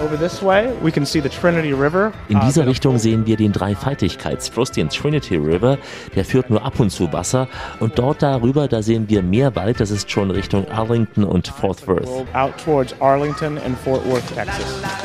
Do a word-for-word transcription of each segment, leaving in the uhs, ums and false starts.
In dieser Richtung sehen wir den Dreifaltigkeitsfluss, den Trinity River. Der führt nur ab und zu Wasser. Und dort darüber, da sehen wir mehr Wald. Das ist schon Richtung Arlington und Fort Worth. Out towards Arlington and Fort Worth, Texas.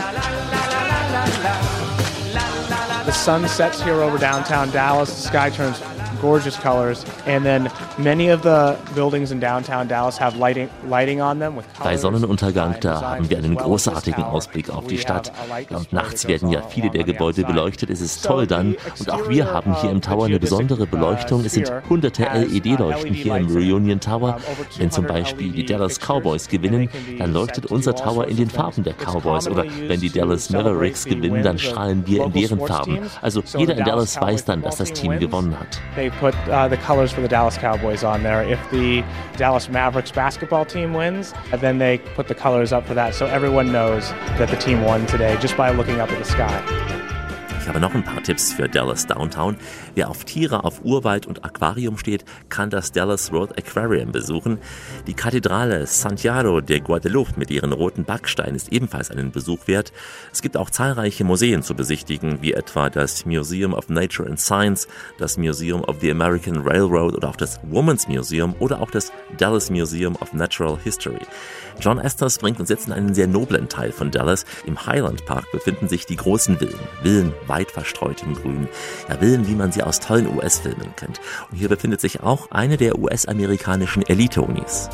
The sun sets here over downtown Dallas. The sky turns gorgeous colors, and then many of the buildings in downtown Dallas have lighting lighting on them with colors. Bei Sonnenuntergang, da haben wir einen großartigen Ausblick auf die Stadt. Und nachts werden ja viele der Gebäude beleuchtet. Es ist toll dann. Und auch wir haben hier im Tower eine besondere Beleuchtung. Es sind hunderte L E D-Leuchten hier im Reunion Tower. Wenn zum Beispiel die Dallas Cowboys gewinnen, dann leuchtet unser Tower in den Farben der Cowboys. Oder wenn die Dallas Mavericks gewinnen, dann strahlen wir in deren Farben. Also jeder in Dallas weiß dann, dass das Team gewonnen hat. Put uh, the colors for the Dallas Cowboys on there. If the Dallas Mavericks basketball team wins, then they put the colors up for that, so everyone knows that the team won today just by looking up at the sky. Ich habe noch ein paar Tipps für Dallas Downtown. Wer auf Tiere, auf Urwald und Aquarium steht, kann das Dallas World Aquarium besuchen. Die Kathedrale Santiago de Guadalupe mit ihren roten Backsteinen ist ebenfalls einen Besuch wert. Es gibt auch zahlreiche Museen zu besichtigen, wie etwa das Museum of Nature and Science, das Museum of the American Railroad oder auch das Women's Museum oder auch das Dallas Museum of Natural History. John Estes bringt uns jetzt in einen sehr noblen Teil von Dallas. Im Highland Park befinden sich die großen Villen. Villen weit verstreut im Grün. Ja, Villen, wie man sie aus tollen U S-Filmen kennt. Und hier befindet sich auch eine der U S-amerikanischen Elite-Unis.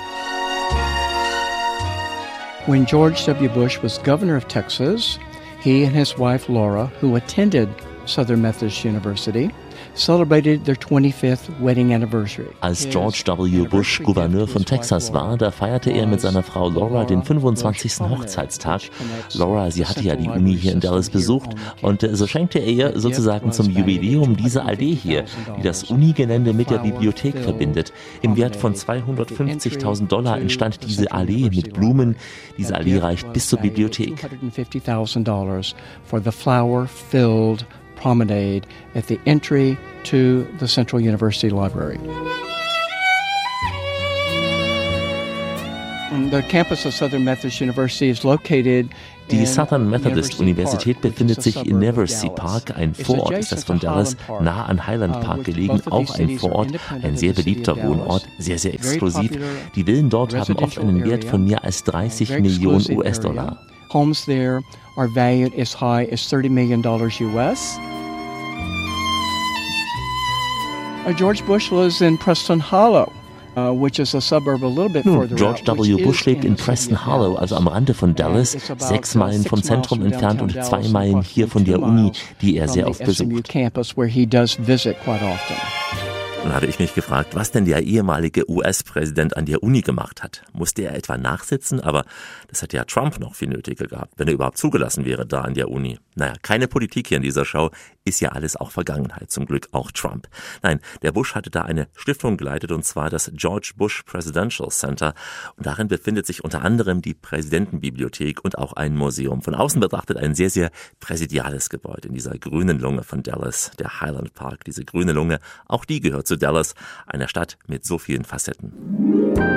When George W. Bush was governor of Texas, he and his wife Laura, who attended Southern Methodist University, celebrated their twenty-fifth wedding anniversary. Als George W. Bush Gouverneur von Texas war, da feierte er mit seiner Frau Laura den fünfundzwanzigsten Hochzeitstag. Laura, sie hatte ja die Uni hier in Dallas besucht und so schenkte er ihr sozusagen zum Jubiläum diese Allee hier, die das Uni-Gelände mit der Bibliothek verbindet. Im Wert von zweihundertfünfzigtausend Dollar entstand diese Allee mit Blumen. Diese Allee reicht bis zur Bibliothek. zweihundertfünfzigtausend dollars for the flower-filled promenade at the entry to the Central University Library. The campus of Southern Methodist University is located Die Southern Methodist Universität befindet sich in Neversey Park, ein Vorort ist das von Dallas, nah an Highland Park gelegen, auch ein Vorort, ein sehr beliebter Wohnort, sehr, sehr exklusiv. Die Villen dort haben oft einen Wert von mehr als dreißig Millionen U S-Dollar. Homes there are valued as high as thirty million dollars U S. Uh, George Bush lives in Preston Hollow. Uh, which is a suburb a little bit Nun, further George out, W. Bush lebt in Preston Hollow, also am Rande von Dallas, sechs Meilen vom Zentrum entfernt und zwei Meilen hier von der Uni, die er sehr oft besucht. Campus where he does visit quite often. Dann habe ich mich gefragt, was denn der ehemalige U S-Präsident an der Uni gemacht hat. Musste er etwa nachsitzen? Aber das hätte ja Trump noch viel nötiger gehabt, wenn er überhaupt zugelassen wäre da an der Uni. Naja, keine Politik hier in dieser Show, ist ja alles auch Vergangenheit, zum Glück auch Trump. Nein, der Bush hatte da eine Stiftung geleitet, und zwar das George Bush Presidential Center. Und darin befindet sich unter anderem die Präsidentenbibliothek und auch ein Museum. Von außen betrachtet ein sehr, sehr präsidiales Gebäude in dieser grünen Lunge von Dallas, der Highland Park. Diese grüne Lunge, auch die gehört zu Dallas, einer Stadt mit so vielen Facetten.